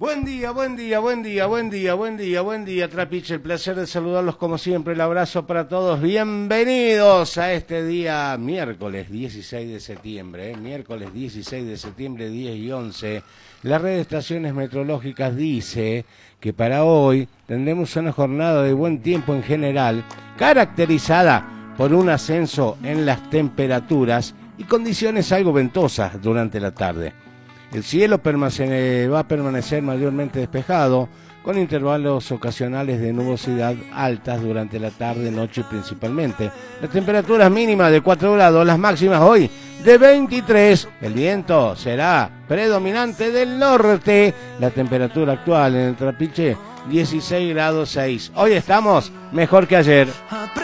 Buen día, buen día, buen día, buen día, buen día, buen día, Trapiche. El placer de saludarlos como siempre. El abrazo para todos. Bienvenidos a este día, miércoles 16 de septiembre. Miércoles 16 de septiembre, 10 y 11. La red de estaciones meteorológicas dice que para hoy tendremos una jornada de buen tiempo en general, caracterizada por un ascenso en las temperaturas y condiciones algo ventosas durante la tarde. El cielo va a permanecer mayormente despejado, con intervalos ocasionales de nubosidad altas durante la tarde, noche principalmente. Las temperaturas mínimas de 4 grados, las máximas hoy de 23. El viento será predominante del norte. La temperatura actual en el Trapiche, 16 grados 6. Hoy estamos mejor que ayer.